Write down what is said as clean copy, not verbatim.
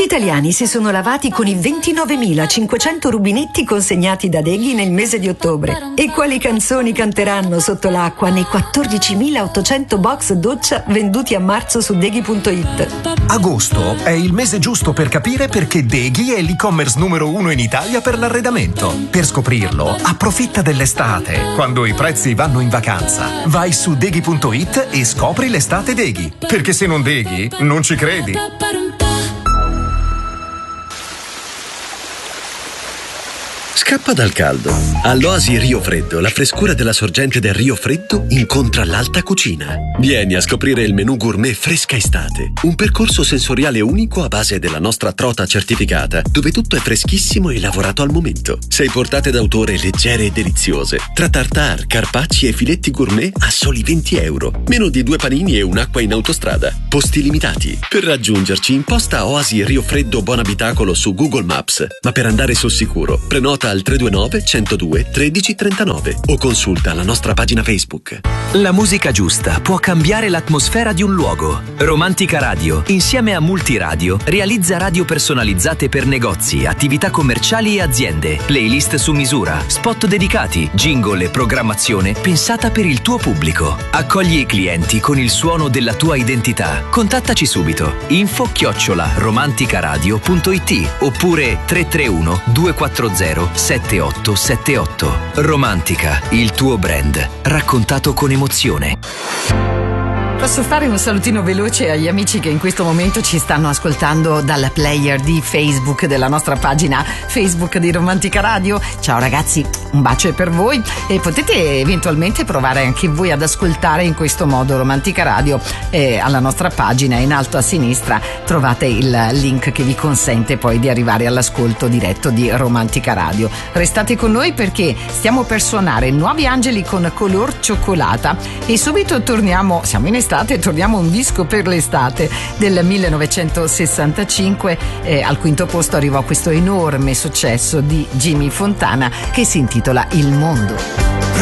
italiani si sono lavati con i 29.500 rubinetti consegnati da Deghi nel mese di ottobre. E quali canzoni canteranno sotto l'acqua nei 14.800 box doccia venduti a marzo su Deghi.it? Agosto è il mese giusto per capire perché Deghi è l'e-commerce numero 1 in Italia per l'arredamento. Per scoprirlo, approfitta dell'estate, quando i prezzi vanno in vacanza. Vai su Deghi.it e scopri l'estate Deghi. Perché se non Deghi, non ci credi. Scappa dal caldo. All'Oasi Rio Freddo, la frescura della sorgente del Rio Freddo incontra l'alta cucina. Vieni a scoprire il menù gourmet Fresca Estate, un percorso sensoriale unico a base della nostra trota certificata, dove tutto è freschissimo e lavorato al momento. 6 portate d'autore leggere e deliziose, tra tartare, carpacci e filetti gourmet a soli 20 euro, meno di 2 panini e un'acqua in autostrada. Posti limitati. Per raggiungerci imposta Oasi Rio Freddo Buon Abitacolo su Google Maps, ma per andare sul sicuro prenota al 329 102 1339 o consulta la nostra pagina Facebook. La musica giusta può cambiare l'atmosfera di un luogo. Romantica Radio, insieme a Multiradio, realizza radio personalizzate per negozi, attività commerciali e aziende, playlist su misura, spot dedicati, jingle e programmazione pensata per il tuo pubblico. Accogli i clienti con il suono della tua identità. Contattaci subito. info@romanticaradio.it oppure 331 240 7878. Romantica, il tuo brand, raccontato con emozione. Posso fare un salutino veloce agli amici che in questo momento ci stanno ascoltando dal player di Facebook della nostra pagina Facebook di Romantica Radio. Ciao ragazzi, un bacio è per voi e potete eventualmente provare anche voi ad ascoltare in questo modo Romantica Radio. Alla nostra pagina in alto a sinistra trovate il link che vi consente poi di arrivare all'ascolto diretto di Romantica Radio. Restate con noi perché stiamo per suonare Nuovi Angeli con Color Cioccolata e subito siamo in estate, torniamo a un disco per l'estate del 1965. Al quinto posto arrivò questo enorme successo di Jimmy Fontana che si intitola Il Mondo.